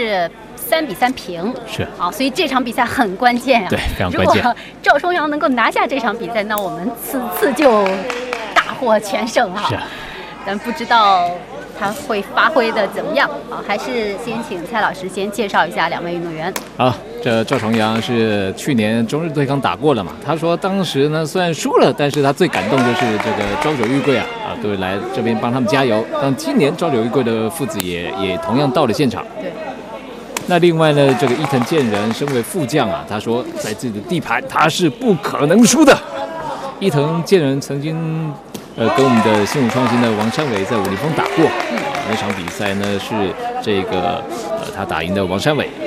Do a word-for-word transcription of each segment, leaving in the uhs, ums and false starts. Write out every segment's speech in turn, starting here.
是三比三平， 是啊，所以这场比赛很关键啊。 对，非常关键。 如果赵重阳能够拿下这场比赛，那我们此次就大获全胜啊。 是， 但不知道他会发挥的怎么样啊？还是先请蔡老师先介绍一下两位运动员。 好，这赵重阳是去年中日对抗打过了嘛？他说当时呢虽然输了，但是他最感动就是这个朝九玉桂啊啊，都来这边帮他们加油。但今年朝九玉桂的父子也也同样到了现场。 对。 那另外呢，这个伊藤健人身为副将啊，他说在自己的地盘他是不可能输的。伊藤健人曾经呃跟我们的新武创新的王山伟在武林风打过，嗯、那场比赛呢是这个呃他打赢的王山伟。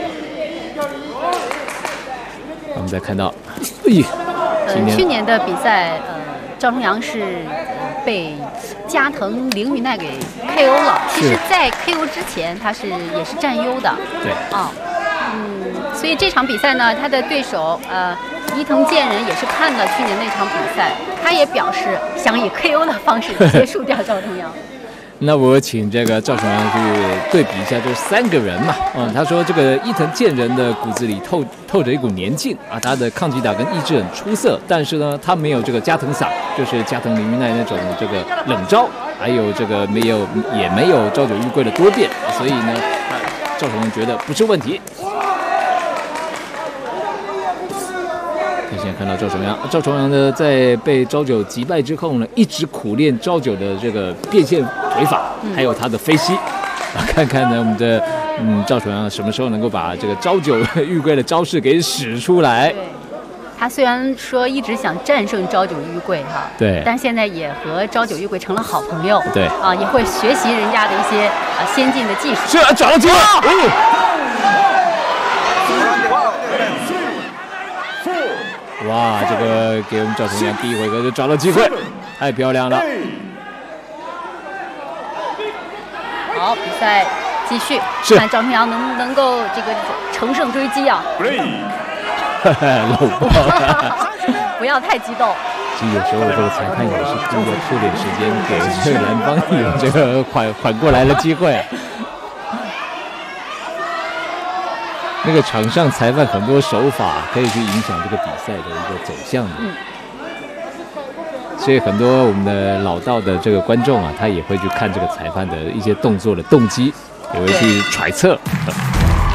我们再看到，哎， 呃，去年的比赛，呃，赵重阳是被加藤绫羽奈给 K O 了。其实，在 K O 之前，他是也是占优的。 对。 啊、哦，嗯，所以这场比赛呢，他的对手呃伊藤健人也是看了去年那场比赛，他也表示想以 K O 的方式结束掉赵重阳。 那我请这个赵重阳去对比一下，就是三个人嘛，嗯，他说这个伊藤健人的骨子里透透着一股年劲啊，他的抗击打跟意志很出色，但是呢，他没有这个加藤嗓，就是加藤绫羽奈那种这个冷招，还有这个没有也没有朝九玉桂的多变，所以呢，赵重阳觉得不是问题。现在看到赵重阳，赵重阳呢在被朝九击败之后呢，一直苦练朝九的这个变现腿法，还有他的飞膝。啊，看看呢我们的嗯赵重阳什么时候能够把这个朝九玉桂的招式给使出来。 对，他虽然说一直想战胜朝九玉桂哈， 对， 但现在也和朝九玉桂成了好朋友。 对， 啊，也会学习人家的一些啊先进的技术。 是啊，找到机会。哦哇，这个给我们赵重阳第一回合就找到机会，太漂亮了。 好，比赛继续，看赵重阳能能够这个乘胜追击啊！ 搂抱， 不要太激动。 其实有时候这个裁判也是故意拖点时间给这个蓝方有这个缓缓过来的机会。那个场上裁判很多手法可以去影响这个比赛的一个走向的，嗯、所以很多我们的老道的这个观众啊，他也会去看这个裁判的一些动作的动机，也会去揣测